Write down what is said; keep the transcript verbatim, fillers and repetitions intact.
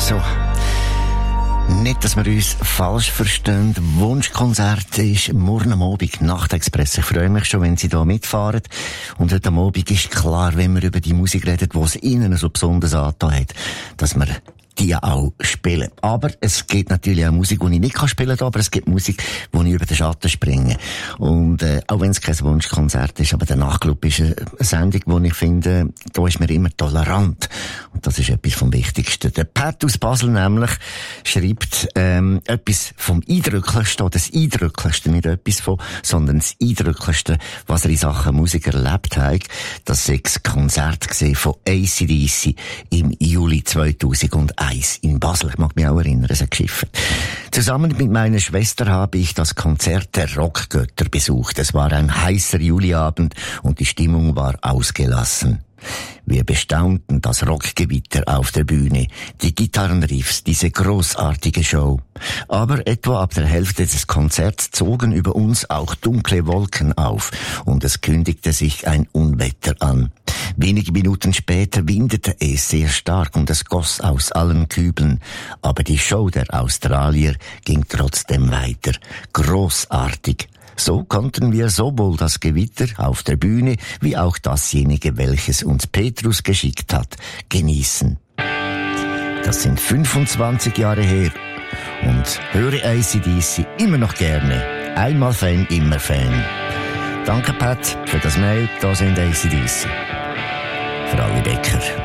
So. Nicht, dass wir uns falsch verstehen. Wunschkonzert ist morgen am Abend, Nachtexpress. Ich freue mich schon, wenn Sie da mitfahren. Und heute am Abend ist klar, wenn wir über die Musik reden, die es Ihnen so besonders angetan hat, dass wir die auch spielen. Aber es gibt natürlich auch Musik, die ich nicht spielen kann, aber es gibt Musik, die ich über den Schatten springe. Und äh, auch wenn es kein Wunschkonzert ist, aber der Nachtclub ist eine Sendung, wo ich finde, da ist man immer tolerant. Und das ist etwas vom Wichtigsten. Der Pat aus Basel nämlich schreibt ähm, etwas vom Eindrücklichsten, das Eindrücklichste, nicht etwas von, sondern das Eindrücklichste, was er in Sachen Musik erlebt hat. Das sei das Konzert gesehen von A C D C im Juli zweitausendeins in Basel. Ich mag mich auch erinnern, es hat geschiffert. Zusammen mit meiner Schwester habe ich das Konzert der Rockgötter besucht. Es war ein heißer Juliabend und die Stimmung war ausgelassen. Wir bestaunten das Rockgewitter auf der Bühne, die Gitarrenriffs, diese großartige Show. Aber etwa ab der Hälfte des Konzerts zogen über uns auch dunkle Wolken auf und es kündigte sich ein Unwetter an. Wenige Minuten später windete es sehr stark und es goss aus allen Kübeln. Aber die Show der Australier ging trotzdem weiter. Großartig. So konnten wir sowohl das Gewitter auf der Bühne wie auch dasjenige, welches uns Petrus geschickt hat, genießen. Das sind fünfundzwanzig Jahre her und höre A C D C immer noch gerne. Einmal Fan, immer Fan. Danke Pat für das Mail, da sind A C D C. Für alle Bäcker.